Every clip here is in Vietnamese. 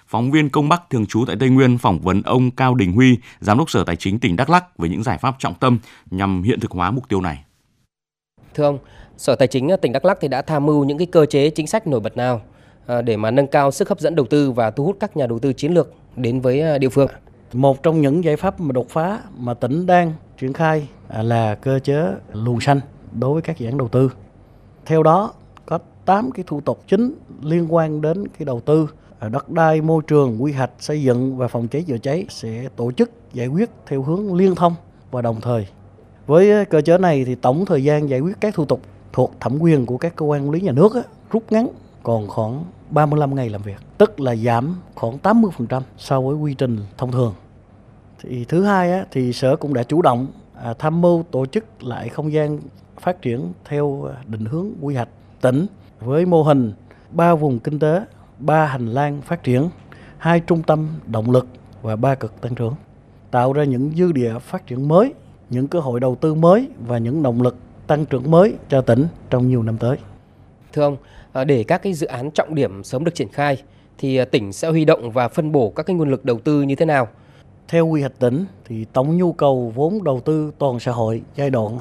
Phóng viên Công Bắc thường trú tại Tây Nguyên phỏng vấn ông Cao Đình Huy, Giám đốc Sở Tài chính tỉnh Đắk Lắk về những giải pháp trọng tâm nhằm hiện thực hóa mục tiêu này. Thưa ông, Sở Tài chính tỉnh Đắk Lắk thì đã tham mưu những cái cơ chế chính sách nổi bật nào để mà nâng cao sức hấp dẫn đầu tư và thu hút các nhà đầu tư chiến lược đến với địa phương? Một trong những giải pháp mà đột phá mà tỉnh đang triển khai là cơ chế luồng xanh đối với các dự án đầu tư. Theo đó, có 8 cái thủ tục chính liên quan đến cái đầu tư đất đai, môi trường, quy hoạch, xây dựng và phòng cháy chữa cháy sẽ tổ chức giải quyết theo hướng liên thông và đồng thời. Với cơ chế này thì tổng thời gian giải quyết các thủ tục thuộc thẩm quyền của các cơ quan quản lý nhà nước rút ngắn còn khoảng 35 ngày làm việc, tức là giảm khoảng 80% so với quy trình thông thường. Thì thứ hai thì Sở cũng đã chủ động tham mưu tổ chức lại không gian phát triển theo định hướng quy hoạch tỉnh với mô hình 3 vùng kinh tế, 3 hành lang phát triển, 2 trung tâm động lực và 3 cực tăng trưởng, tạo ra những dư địa phát triển mới, những cơ hội đầu tư mới và những động lực tăng trưởng mới cho tỉnh trong nhiều năm tới. Thưa ông, để các cái dự án trọng điểm sớm được triển khai thì tỉnh sẽ huy động và phân bổ các cái nguồn lực đầu tư như thế nào? Theo quy hoạch tỉnh thì tổng nhu cầu vốn đầu tư toàn xã hội giai đoạn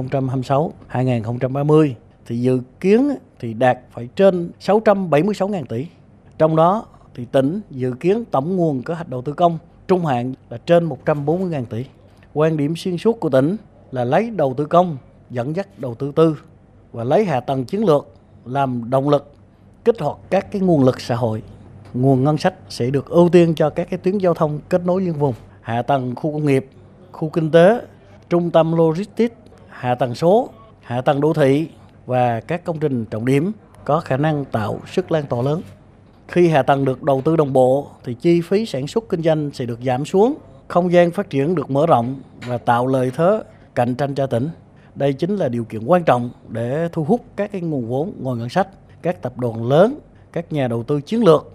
2026-2030 thì dự kiến thì đạt phải trên 676.000 tỷ. Trong đó thì tỉnh dự kiến tổng nguồn kế hoạch đầu tư công trung hạn là trên 140.000 tỷ. Quan điểm xuyên suốt của tỉnh là lấy đầu tư công dẫn dắt đầu tư tư và lấy hạ tầng chiến lược làm động lực kích hoạt các cái nguồn lực xã hội. Nguồn ngân sách sẽ được ưu tiên cho các cái tuyến giao thông kết nối liên vùng, hạ tầng khu công nghiệp, khu kinh tế, trung tâm logistics, hạ tầng số, hạ tầng đô thị và các công trình trọng điểm có khả năng tạo sức lan tỏa lớn. Khi hạ tầng được đầu tư đồng bộ thì chi phí sản xuất kinh doanh sẽ được giảm xuống, không gian phát triển được mở rộng và tạo lợi thế cạnh tranh cho tỉnh. Đây chính là điều kiện quan trọng để thu hút các cái nguồn vốn ngoài ngân sách, các tập đoàn lớn, các nhà đầu tư chiến lược.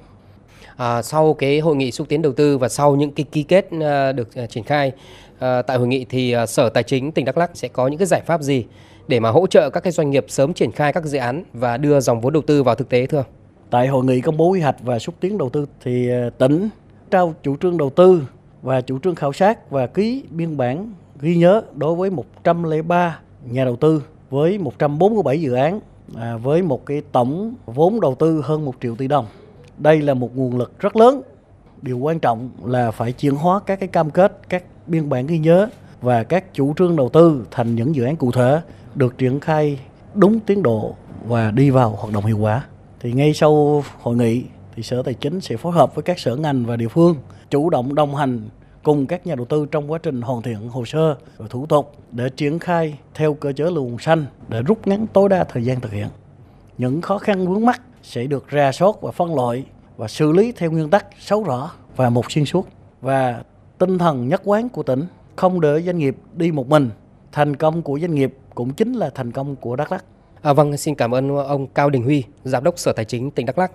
Sau cái hội nghị xúc tiến đầu tư và sau những cái ký kết được triển khai tại hội nghị thì Sở Tài chính tỉnh Đắk Lắk sẽ có những cái giải pháp gì để mà hỗ trợ các cái doanh nghiệp sớm triển khai các dự án và đưa dòng vốn đầu tư vào thực tế thưa ông? Tại hội nghị công bố quy hoạch và xúc tiến đầu tư thì tỉnh trao chủ trương đầu tư và chủ trương khảo sát và ký biên bản ghi nhớ đối với 103 nhà đầu tư với 147 dự án với một cái tổng vốn đầu tư hơn 1 triệu tỷ đồng. Đây là một nguồn lực rất lớn. Điều quan trọng là phải chuyển hóa các cái cam kết, các biên bản ghi nhớ và các chủ trương đầu tư thành những dự án cụ thể được triển khai đúng tiến độ và đi vào hoạt động hiệu quả. Thì ngay sau hội nghị thì Sở Tài chính sẽ phối hợp với các sở ngành và địa phương chủ động đồng hành cùng các nhà đầu tư trong quá trình hoàn thiện hồ sơ và thủ tục để triển khai theo cơ chế luồng xanh để rút ngắn tối đa thời gian thực hiện. Những khó khăn vướng mắc sẽ được rà soát và phân loại và xử lý theo nguyên tắc 6 rõ và 1 xuyên suốt. Và tinh thần nhất quán của tỉnh không để doanh nghiệp đi một mình. Thành công của doanh nghiệp cũng chính là thành công của Đắk Lắk. Vâng, xin cảm ơn ông Cao Đình Huy, Giám đốc Sở Tài chính tỉnh Đắk Lắk.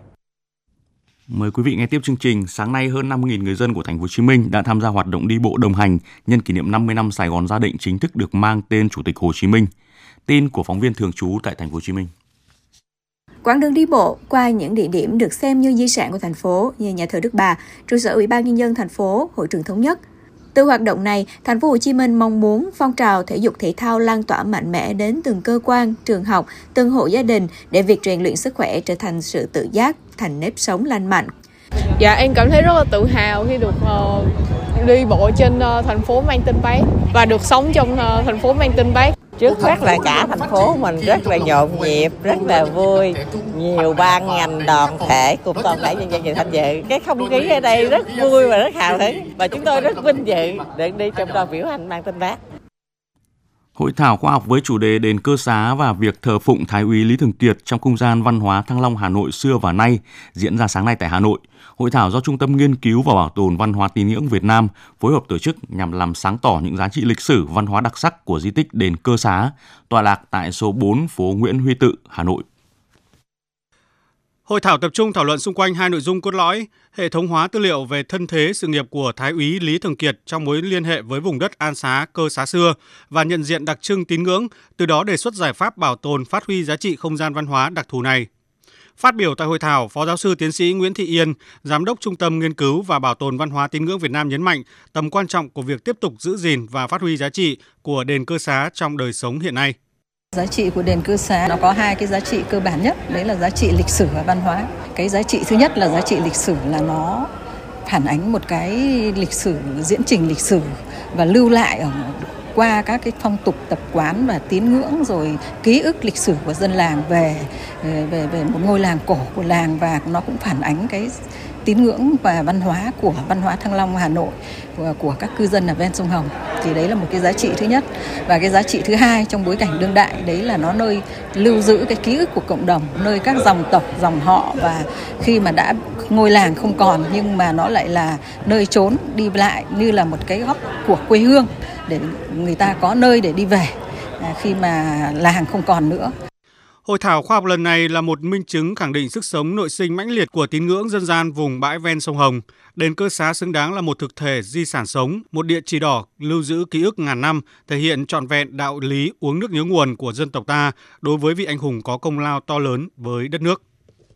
Mời quý vị nghe tiếp chương trình. Sáng nay hơn 5.000 người dân của thành phố Hồ Chí Minh đã tham gia hoạt động đi bộ đồng hành nhân kỷ niệm 50 năm Sài Gòn Gia Định chính thức được mang tên Chủ tịch Hồ Chí Minh. Tin của phóng viên thường trú tại thành phố Hồ Chí Minh. Quãng đường đi bộ qua những địa điểm được xem như di sản của thành phố như nhà thờ Đức Bà, trụ sở Ủy ban Nhân dân thành phố, Hội trường Thống nhất. Từ hoạt động này, thành phố Hồ Chí Minh mong muốn phong trào thể dục thể thao lan tỏa mạnh mẽ đến từng cơ quan, trường học, từng hộ gia đình để việc rèn luyện sức khỏe trở thành sự tự giác, thành nếp sống lành mạnh. Dạ, em cảm thấy rất là tự hào khi được đi bộ trên thành phố mang tên Bác và được sống trong thành phố mang tên Bác. Trước mắt là cả thành phố mình rất là nhộn nhịp, rất là vui. Nhiều ban ngành đoàn thể cùng toàn thể nhân dân về tham dự. Cái không khí ở đây rất vui và rất hào hứng. Và chúng tôi rất vinh dự được đi trong đoàn biểu hành mang tên Bác. Hội thảo khoa học với chủ đề đền Cơ Xá và việc thờ phụng Thái úy Lý Thường Kiệt trong không gian văn hóa Thăng Long Hà Nội xưa và nay diễn ra sáng nay tại Hà Nội. Hội thảo do Trung tâm Nghiên cứu và Bảo tồn Văn hóa Tín ngưỡng Việt Nam phối hợp tổ chức nhằm làm sáng tỏ những giá trị lịch sử văn hóa đặc sắc của di tích đền Cơ Xá, tọa lạc tại số 4 phố Nguyễn Huy Tự, Hà Nội. Hội thảo tập trung thảo luận xung quanh 2 nội dung cốt lõi: hệ thống hóa tư liệu về thân thế sự nghiệp của Thái úy Lý Thường Kiệt trong mối liên hệ với vùng đất An Xá, Cơ Xá xưa và nhận diện đặc trưng tín ngưỡng, từ đó đề xuất giải pháp bảo tồn, phát huy giá trị không gian văn hóa đặc thù này. Phát biểu tại hội thảo, Phó giáo sư tiến sĩ Nguyễn Thị Yên, Giám đốc Trung tâm Nghiên cứu và Bảo tồn Văn hóa Tín ngưỡng Việt Nam nhấn mạnh tầm quan trọng của việc tiếp tục giữ gìn và phát huy giá trị của đền Cơ Xá trong đời sống hiện nay. Giá trị của đền Cơ Xá nó có hai cái giá trị cơ bản nhất, đấy là giá trị lịch sử và văn hóa. Cái giá trị thứ nhất là giá trị lịch sử, là nó phản ánh một cái lịch sử, diễn trình lịch sử và lưu lại qua các cái phong tục tập quán và tín ngưỡng, rồi ký ức lịch sử của dân làng về một ngôi làng cổ của làng, và nó cũng phản ánh cái tín ngưỡng và văn hóa Thăng Long, Hà Nội của các cư dân ở ven sông Hồng. Thì đấy là một cái giá trị thứ nhất. Và cái giá trị thứ hai trong bối cảnh đương đại, đấy là nó nơi lưu giữ cái ký ức của cộng đồng, nơi các dòng tộc, dòng họ, và khi mà đã ngôi làng không còn nhưng mà nó lại là nơi trốn đi lại, như là một cái góc của quê hương để người ta có nơi để đi về khi mà làng không còn nữa. Hội thảo khoa học lần này là một minh chứng khẳng định sức sống nội sinh mãnh liệt của tín ngưỡng dân gian vùng bãi ven sông Hồng. Đền Cơ Xá xứng đáng là một thực thể di sản sống, một địa chỉ đỏ lưu giữ ký ức ngàn năm, thể hiện trọn vẹn đạo lý uống nước nhớ nguồn của dân tộc ta đối với vị anh hùng có công lao to lớn với đất nước.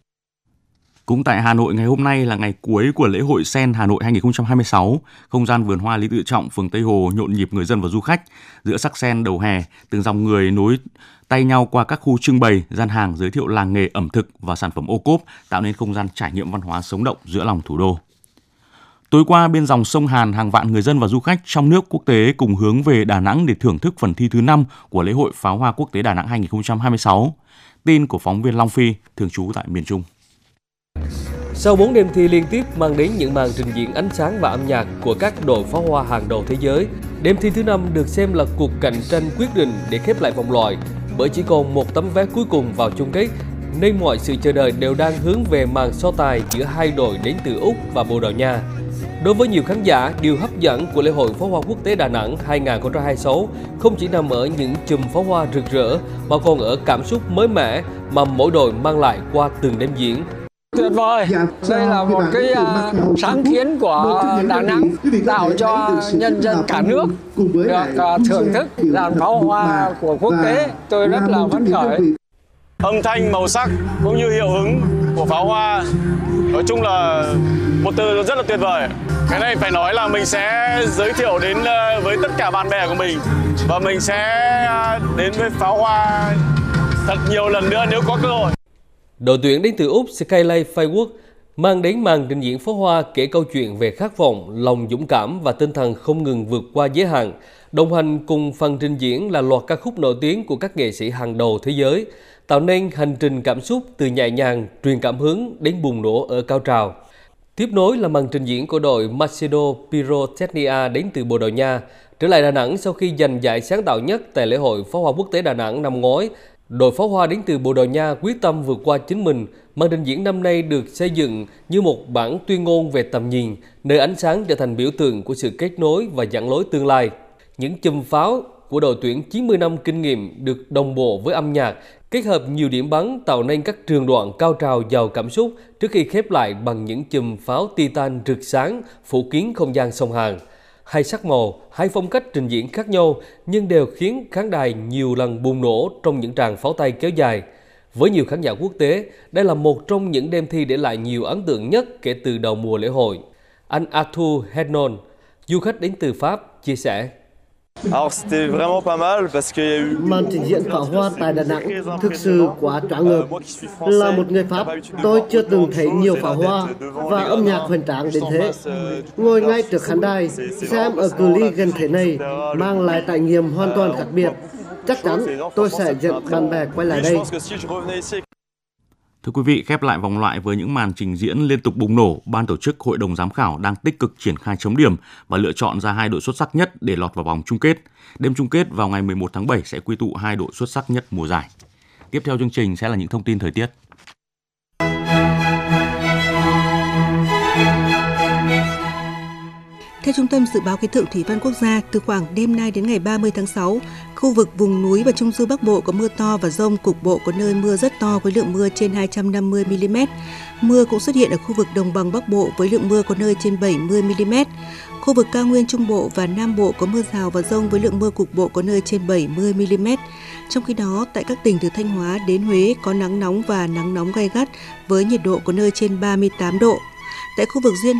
Cũng tại Hà Nội, ngày hôm nay là ngày cuối của lễ hội Sen Hà Nội 2026. Không gian vườn hoa Lý Tự Trọng, phường Tây Hồ nhộn nhịp người dân và du khách. Giữa sắc sen đầu hè, từng dòng người nối tay nhau qua các khu trưng bày, gian hàng giới thiệu làng nghề, ẩm thực và sản phẩm ô cốp, tạo nên không gian trải nghiệm văn hóa sống động giữa lòng thủ đô. Tối qua, bên dòng sông Hàn, hàng vạn người dân và du khách trong nước, quốc tế cùng hướng về Đà Nẵng để thưởng thức phần thi thứ 5 của lễ hội Pháo hoa Quốc tế Đà Nẵng 2026. Tin của phóng viên Long Phi, thường trú tại miền Trung. Sau 4 đêm thi liên tiếp mang đến những màn trình diễn ánh sáng và âm nhạc của các đội pháo hoa hàng đầu thế giới, đêm thi thứ 5 được xem là cuộc cạnh tranh quyết định để khép lại vòng loại, bởi chỉ còn một tấm vé cuối cùng vào chung kết, nên mọi sự chờ đợi đều đang hướng về màn so tài giữa hai đội đến từ Úc và Bồ Đào Nha. Đối với nhiều khán giả, điều hấp dẫn của lễ hội Pháo hoa Quốc tế Đà Nẵng 2026 không chỉ nằm ở những chùm pháo hoa rực rỡ, mà còn ở cảm xúc mới mẻ mà mỗi đội mang lại qua từng đêm diễn. Tuyệt vời, đây là một cái sáng kiến của Đà Nẵng tạo cho nhân dân cả nước được thưởng thức dàn pháo hoa của quốc tế. Tôi rất là phấn khởi. Âm thanh, màu sắc cũng như hiệu ứng của pháo hoa, nói chung là một từ rất là tuyệt vời. Cái này phải nói là mình sẽ giới thiệu đến với tất cả bạn bè của mình, và mình sẽ đến với pháo hoa thật nhiều lần nữa nếu có cơ hội. Đội tuyển đến từ Úc Skyline Fireworks mang đến màn trình diễn pháo hoa kể câu chuyện về khát vọng, lòng dũng cảm và tinh thần không ngừng vượt qua giới hạn. Đồng hành cùng phần trình diễn là loạt ca khúc nổi tiếng của các nghệ sĩ hàng đầu thế giới, tạo nên hành trình cảm xúc từ nhẹ nhàng, truyền cảm hứng đến bùng nổ ở cao trào. Tiếp nối là màn trình diễn của đội Macedo Pyrotechnia đến từ Bồ Đào Nha, trở lại Đà Nẵng sau khi giành giải sáng tạo nhất tại lễ hội Pháo hoa Quốc tế Đà Nẵng năm ngoái. Đội pháo hoa đến từ Bồ Đào Nha quyết tâm vượt qua chính mình. Màn trình diễn năm nay được xây dựng như một bản tuyên ngôn về tầm nhìn, nơi ánh sáng trở thành biểu tượng của sự kết nối và dẫn lối tương lai. Những chùm pháo của đội tuyển 90 năm kinh nghiệm được đồng bộ với âm nhạc, kết hợp nhiều điểm bắn tạo nên các trường đoạn cao trào giàu cảm xúc trước khi khép lại bằng những chùm pháo titan rực sáng phủ kín không gian sông Hàn. Hai sắc màu, hai phong cách trình diễn khác nhau nhưng đều khiến khán đài nhiều lần bùng nổ trong những tràng pháo tay kéo dài. Với nhiều khán giả quốc tế, đây là một trong những đêm thi để lại nhiều ấn tượng nhất kể từ đầu mùa lễ hội. Anh Arthur Hednon, du khách đến từ Pháp, chia sẻ. Màn trình diễn pháo hoa tại Đà Nẵng thực sự quá choáng ngợp. Là một người Pháp, tôi chưa từng thấy nhiều pháo hoa và âm nhạc hoành tráng đến thế. Ngồi ngay trước khán đài, xem ở cự ly gần thế này mang lại trải nghiệm hoàn toàn khác biệt. Chắc chắn tôi sẽ dẫn bạn bè quay lại đây. Thưa quý vị, khép lại vòng loại với những màn trình diễn liên tục bùng nổ, ban tổ chức, hội đồng giám khảo đang tích cực triển khai chấm điểm và lựa chọn ra 2 đội xuất sắc nhất để lọt vào vòng chung kết. Đêm chung kết vào ngày 11 tháng 7 sẽ quy tụ 2 đội xuất sắc nhất mùa giải. Tiếp theo chương trình sẽ là những thông tin thời tiết. Theo Trung tâm Dự báo Khí tượng Thủy văn Quốc gia, từ khoảng đêm nay đến ngày 30 tháng 6, khu vực vùng núi và Trung du Bắc Bộ có mưa to và dông, cục bộ có nơi mưa rất to với lượng mưa trên 250 mm. Mưa cũng xuất hiện ở khu vực Đồng bằng Bắc Bộ với lượng mưa có nơi trên 70 mm. Khu vực cao nguyên Trung Bộ và Nam Bộ có mưa rào và dông với lượng mưa cục bộ có nơi trên 70 mm. Trong khi đó, tại các tỉnh từ Thanh Hóa đến Huế có nắng nóng và nắng nóng gay gắt với nhiệt độ có nơi trên 38 độ. Tại khu vực Duyên